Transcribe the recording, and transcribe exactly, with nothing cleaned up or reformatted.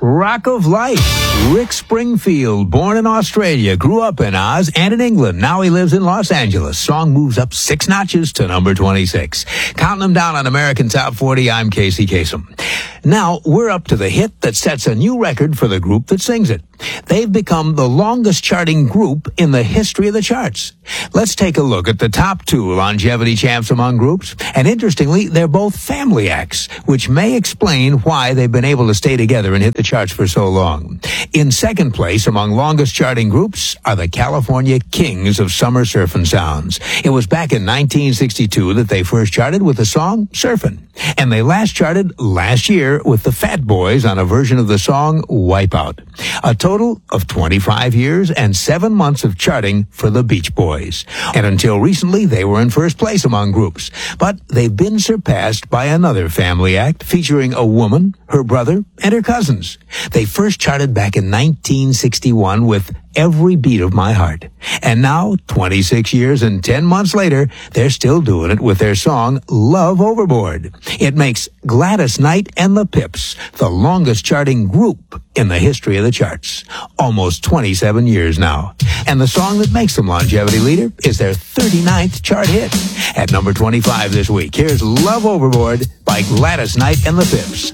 Rock of Life. Rick Springfield, born in Australia, grew up in Oz and in England. Now he lives in Los Angeles. Song moves up six notches to number twenty-six. Counting them down on American Top forty, I'm Casey Kasem. Now, we're up to the hit that sets a new record for the group that sings it. They've become the longest charting group in the history of the charts. Let's take a look at the top two longevity champs among groups. And interestingly, they're both family acts, which may explain why they've been able to stay together and hit the charts for so long. In second place among longest charting groups are the California Kings of Summer Surfin' Sounds. It was back in nineteen sixty-two that they first charted with the song Surfin'. And they last charted last year with the Fat Boys on a version of the song Wipeout. A total of twenty-five years and seven months of charting for the Beach Boys. And until recently, they were in first place among groups. But they've been surpassed by another family act featuring a woman, her brother, and her cousins. They first charted back in nineteen sixty-one with Every Beat of My Heart. And now, twenty-six years and ten months later, they're still doing it with their song Love Overboard. It makes Gladys Knight and the Pips the longest charting group in the history of the charts. Almost twenty-seven years now. And the song that makes them longevity leader is their thirty-ninth chart hit. At number twenty-five this week, here's Love Overboard by Gladys Knight and the Pips.